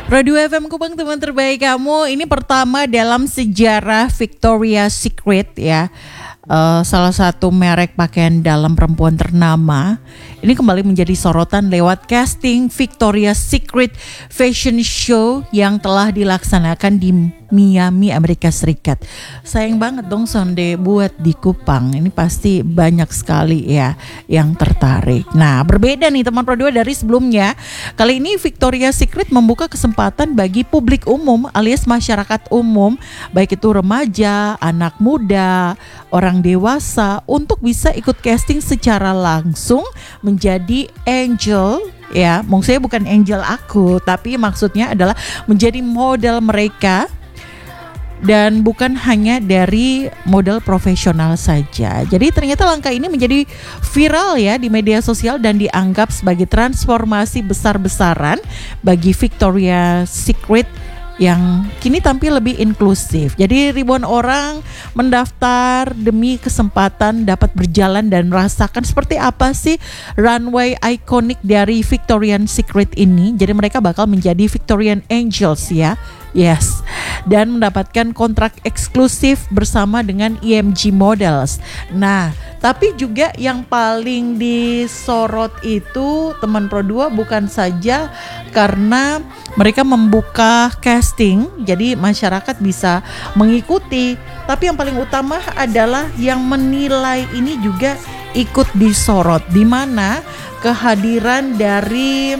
Pro 2 FM Kupang, teman terbaik kamu. Ini pertama dalam sejarah Victoria's Secret ya. Salah satu merek pakaian dalam perempuan ternama ini kembali menjadi sorotan lewat casting Victoria's Secret Fashion Show yang telah dilaksanakan di Miami, Amerika Serikat. Sayang banget dong Sonde buat di Kupang. Ini pasti banyak sekali ya yang tertarik. Nah, berbeda nih teman Pro 2 dari sebelumnya. Kali ini Victoria's Secret membuka kesempatan bagi publik umum alias masyarakat umum, baik itu remaja, anak muda, orang dewasa, untuk bisa ikut casting secara langsung menjadi angel. Ya, maksudnya bukan angel aku, tapi maksudnya adalah menjadi model mereka. Dan bukan hanya dari model profesional saja. Jadi ternyata langkah ini menjadi viral ya di media sosial dan dianggap sebagai transformasi besar-besaran bagi Victoria's Secret yang kini tampil lebih inklusif. Jadi ribuan orang mendaftar demi kesempatan dapat berjalan dan merasakan seperti apa sih runway ikonik dari Victoria's Secret ini. Jadi mereka bakal menjadi Victorian Angels ya. Yes, dan mendapatkan kontrak eksklusif bersama dengan EMG Models. Nah, tapi juga yang paling disorot itu teman Pro 2 bukan saja karena mereka membuka casting, jadi masyarakat bisa mengikuti. Tapi yang paling utama adalah yang menilai ini juga ikut disorot, di mana kehadiran dari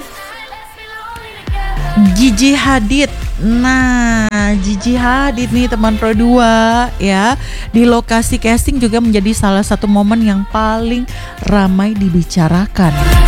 Gigi Hadid. Nah, Gigi Hadid nih teman Pro 2 ya, di lokasi casting juga menjadi salah satu momen yang paling ramai dibicarakan.